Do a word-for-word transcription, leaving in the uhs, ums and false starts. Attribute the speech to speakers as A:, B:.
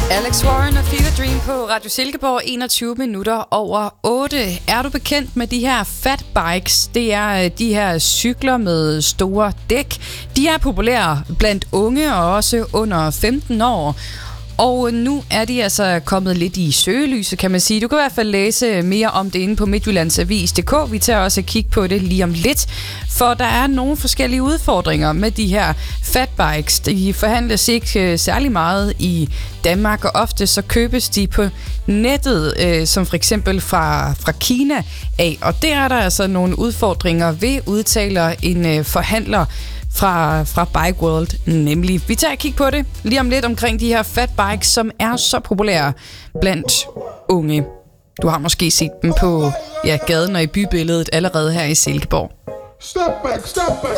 A: Alex Warren og Fever Dream på Radio Silkeborg, enogtyve minutter over otte. Er du bekendt med de her fatbikes? Det er de her cykler med store dæk. De er populære blandt unge og også under femten år. Og nu er de altså kommet lidt i søgelyset, kan man sige. Du kan i hvert fald læse mere om det inde på midtjyllandsavis punktum d k. Vi tager også et kig på det lige om lidt, for der er nogle forskellige udfordringer med de her fatbikes. De forhandles ikke særlig meget i Danmark, og ofte så købes de på nettet, øh, som for eksempel fra, fra Kina af. Og der er der altså nogle udfordringer ved, udtaler en øh, forhandler fra, fra Bike World nemlig. Vi tager et kig på det lige om lidt omkring de her fatbikes, som er så populære blandt unge. Du har måske set dem på ja, gaden og i bybilledet allerede her i Silkeborg.
B: Step back, step back.